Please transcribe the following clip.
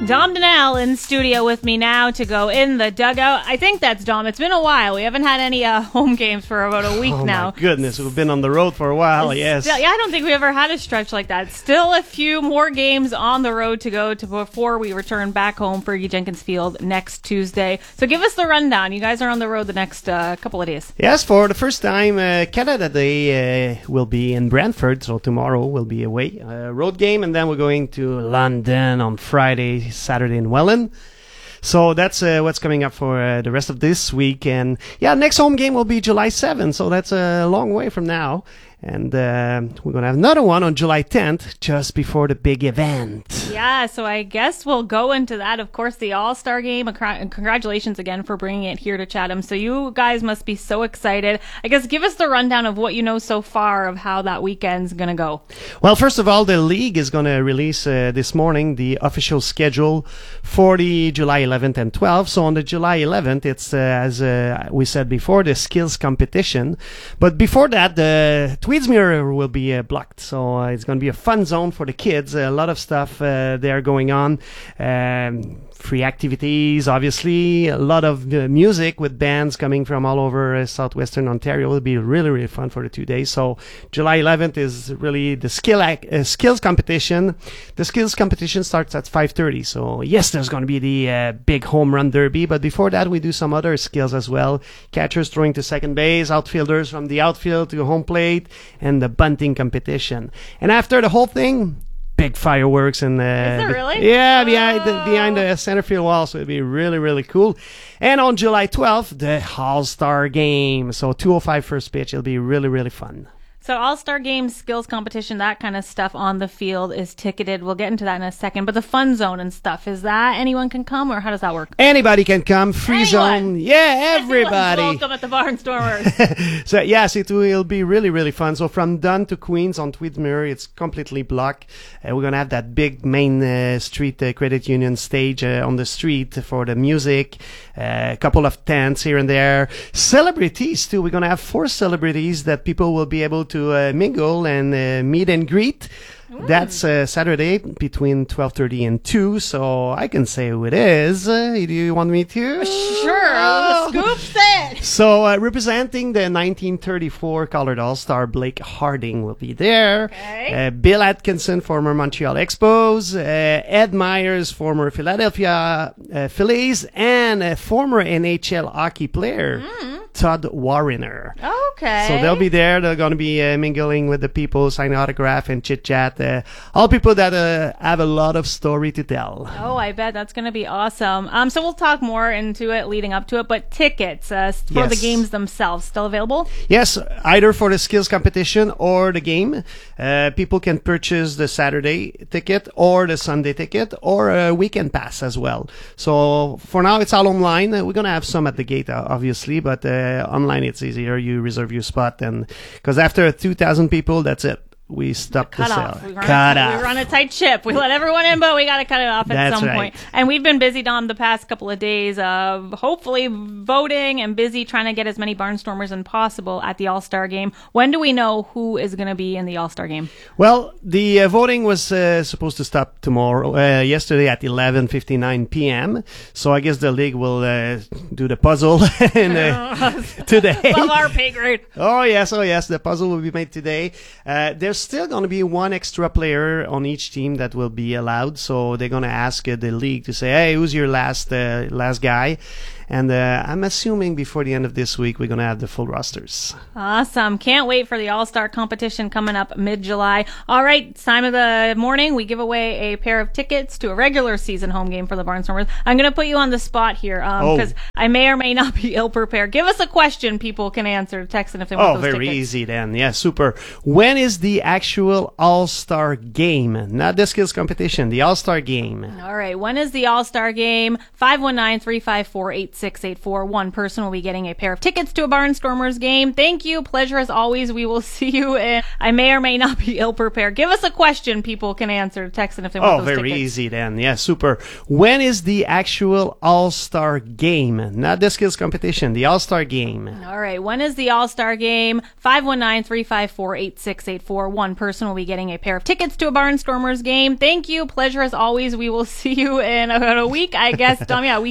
Dom Donnell in studio with me now to go in the dugout. I think that's Dom. It's been a while. We haven't had any home games for about a week now. Oh, my goodness. We've been on the road for a while, yes. I don't think we ever had a stretch like that. Still a few more games on the road to go to before we return back home for Jenkins Field next Tuesday. So give us the rundown. You guys are on the road the next couple of days. Yes, for the first time, Canada Day will be in Brantford, so tomorrow will be away. Road game, and then we're going to London on Friday, Saturday in Welland. So that's what's coming up for the rest of this week. And yeah, next home game will be July 7th, so that's a long way from now. And we're going to have another one on July 10th, just before the big event. Yeah, so I guess we'll go into that. Of course, the All-Star Game. And congratulations again for bringing it here to Chatham. So you guys must be so excited. I guess give us the rundown of what you know so far of how that weekend's going to go. Well, first of all, the league is going to release this morning the official schedule for the July 11th and 12th. So on the July 11th, it's, as we said before, the skills competition. But before that, the Tweedsmuir will be blocked, so it's going to be a fun zone for the kids. A lot of stuff there going on. Free activities, obviously. A lot of music with bands coming from all over southwestern Ontario. It will be really, really fun for the 2 days. So July 11th is really the skills competition. The skills competition starts at 5:30. So yes, there's going to be the big home run derby, but before that we do some other skills as well. Catchers throwing to second base, outfielders from the outfield to home plate, and the bunting competition. And after the whole thing, big fireworks and is it really? Yeah, behind the center field wall, so it'd be really, really cool. And on July 12th, the All-Star Game. So 2:05 first pitch. It'll be really, really fun. So All-Star Games, skills competition, that kind of stuff on the field is ticketed. We'll get into that in a second. But the fun zone and stuff, is that anyone can come, or how does that work? Anybody can come. Free zone. Yeah, everybody. Welcome at the Barnstormers. So yes, it will be really, really fun. So from Dunn to Queens on Tweedsmuir, it's completely blocked. We're going to have that big main street credit union stage on the street for the music. A couple of tents here and there. Celebrities too. We're going to have 4 celebrities that people will be able to mingle and meet and greet. That's Saturday between 12:30 and 2, so I can say who it is. Do you want me to? Sure. Scoop's it. So representing the 1934 Colored All-Star, Blake Harding will be there. Okay. Bill Atkinson, former Montreal Expos. Ed Myers, former Philadelphia Phillies. And a former NHL hockey player, Todd Warriner. Okay. So they'll be there. They're going to be mingling with the people, sign autograph and chit-chat. All people that have a lot of story to tell. Oh, I bet that's going to be awesome. So we'll talk more into it leading up to it, but tickets for the games themselves still available? Yes, either for the skills competition or the game. People can purchase the Saturday ticket or the Sunday ticket or a weekend pass as well. So for now, it's all online. We're going to have some at the gate, obviously, but online it's easier. You reserve your spot, and because after 2,000 people, that's it. We stopped the sale. We run a tight ship. We let everyone in, but we got to cut it off at some point. And we've been busy, Dom, the past couple of days of hopefully voting and busy trying to get as many Barnstormers as possible at the All-Star Game. When do we know who is going to be in the All-Star Game? Well, the voting was supposed to stop yesterday at 11:59 p.m. So I guess the league will do the puzzle today. Above our pay grade. Oh yes, the puzzle will be made today. There's still going to be one extra player on each team that will be allowed. So they're going to ask the league to say, hey, who's your last guy? And I'm assuming before the end of this week, we're going to have the full rosters. Awesome. Can't wait for the All-Star competition coming up mid-July. All right, time of the morning, we give away a pair of tickets to a regular season home game for the Barnstormers. I'm going to put you on the spot here because I may or may not be ill-prepared. Give us a question people can answer. Text it if they want those tickets. Oh, very easy then. Yeah, super. When is the actual All-Star game? Not the skills competition, the All-Star game. All right, when is the All-Star game? 519-354-86 519-354-8684. One person will be getting a pair of tickets to a Barnstormers game. Thank you. Pleasure as always. We will see you. I may or may not be ill prepared. Give us a question people can answer. Text in if they want those very tickets. easy then. Yeah, super. When is the actual All-Star game? Not the skills competition, the All-Star game. All right. When is the All-Star game? 519-354-8684. One person will be getting a pair of tickets to a Barnstormers game. Thank you. Pleasure as always. We will see you in about a week, I guess. Yeah,